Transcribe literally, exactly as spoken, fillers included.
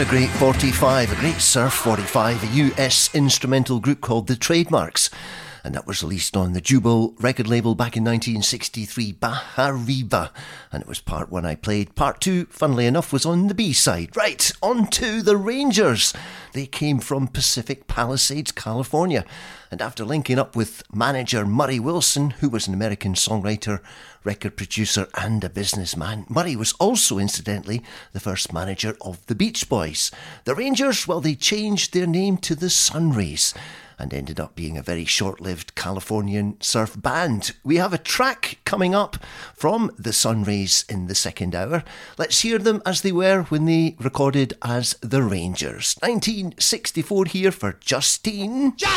a great forty-five, a great surf forty-five, a U S instrumental group called The Trademarks. And that was released on the Jubal record label back in nineteen sixty-three, Bahariba. And it was part one I played. Part two, funnily enough, was on the B-side. Right, on to the Rangers. They came from Pacific Palisades, California. And after linking up with manager Murray Wilson, who was an American songwriter, record producer and a businessman, Murray was also, incidentally, the first manager of the Beach Boys. The Rangers, well, they changed their name to the Sunrays and ended up being a very short-lived Californian surf band. We have a track coming up from the Sunrays in the second hour. Let's hear them as they were when they recorded as the Rangers. nineteen sixty-four here for Justine.